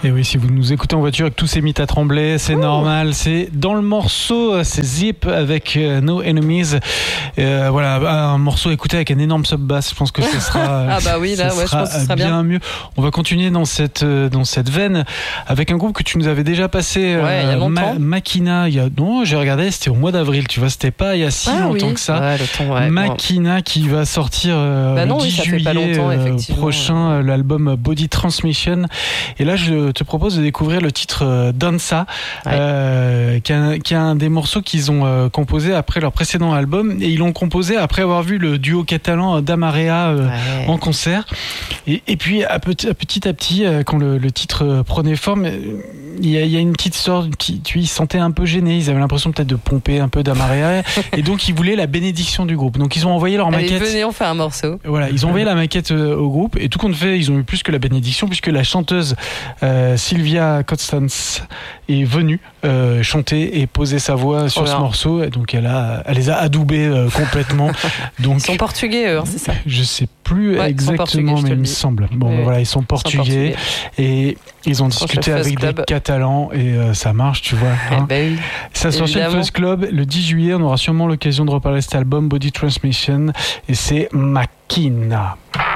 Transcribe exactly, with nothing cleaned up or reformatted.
Et oui, si vous nous écoutez en voiture et que tout s'est mis à trembler, c'est oh. normal. C'est dans le morceau, c'est Zip avec euh, No Enemies. Euh, voilà, un morceau écouté avec un énorme sub-bass. Je pense que ce sera, ah bah oui, là, ouais, je pense que ce sera bien, bien mieux. On va continuer dans cette, dans cette veine avec un groupe que tu nous avais déjà passé. Ouais, euh, il y a longtemps. Ma- Makina. Il y a, non, j'ai regardé, c'était au mois d'avril. Tu vois, c'était pas il y a si ah, longtemps oui. que ça. Ouais, le temps, ouais, Makina bon. Qui va sortir euh, bah non, le dix oui, ça juillet fait pas longtemps, effectivement. prochain, euh, l'album Body Transmission. Et là, je te propose de découvrir le titre euh, Dansa, ouais. euh, qui, est qui est un des morceaux qu'ils ont euh, composé après leur précédent album, et ils l'ont composé après avoir vu le duo catalan Damarea euh, ouais. en concert. Et, et puis à petit, à petit à petit, euh, quand le, le titre prenait forme, il y, a, il y a une petite sorte, une petite, tu, ils se sentaient un peu gênés, ils avaient l'impression peut-être de pomper un peu Damarea, et donc ils voulaient la bénédiction du groupe. Donc ils ont envoyé leur Allez, maquette. Venez, on fait un morceau. Voilà, ils ont envoyé la maquette euh, au groupe, et tout compte fait, ils ont eu plus que la bénédiction, puisque la chanteuse euh, Sylvia Constance est venue euh, chanter et poser sa voix sur oh ce morceau, et donc elle a, elle les a adoubés euh, complètement. Donc ils sont portugais, eux, hein, c'est ça. Je sais plus ouais, exactement, mais il me semble. Bon, oui, voilà, ils sont portugais, sont portugais. Et ils ont discuté avec des Catalans, et euh, ça marche, tu vois. Hein. Eh ben oui, ça sort chez le Fuzz Club le dix juillet. On aura sûrement l'occasion de reparler de cet album Body Transmission, et c'est Makina.